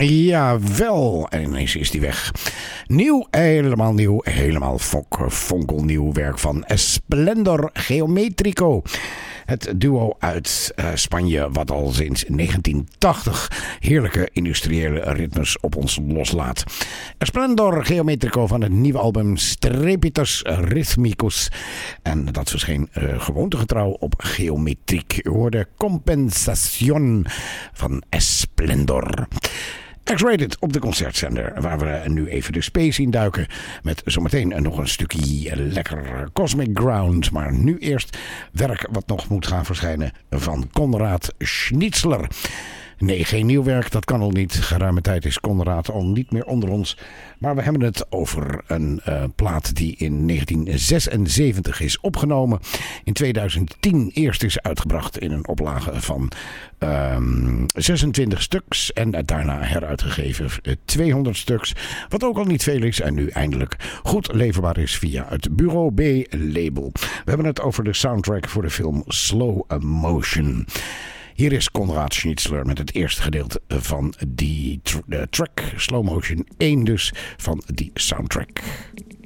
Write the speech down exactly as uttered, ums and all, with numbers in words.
Jawel, en ineens is die weg. Nieuw, helemaal nieuw, helemaal fok, fonkelnieuw werk van Esplendor Geometrico. Het duo uit uh, Spanje wat al sinds negentien tachtig heerlijke industriële ritmes op ons loslaat. Esplendor Geometrico van het nieuwe album Strepitus Rhythmicus. En dat verscheen uh, gewoontegetrouw op Geometriek. U hoorde Compensación van Esplendor. X-Rated op de concertzender, waar we nu even de space in duiken. Met zometeen nog een stukje lekker Cosmic Ground. Maar nu eerst werk wat nog moet gaan verschijnen van Konrad Schnitzler. Nee, geen nieuw werk, dat kan al niet. Geruime tijd is Konrad al niet meer onder ons. Maar we hebben het over een uh, plaat die in negentien zesenzeventig is opgenomen. In tweeduizend tien eerst is uitgebracht in een oplage van um, zesentwintig stuks. En daarna heruitgegeven uh, tweehonderd stuks. Wat ook al niet veel is en nu eindelijk goed leverbaar is via het Bureau B label. We hebben het over de soundtrack voor de film Slow Motion. Hier is Konrad Schnitzler met het eerste gedeelte van die tr- uh, track, Slow Motion één dus, van die soundtrack.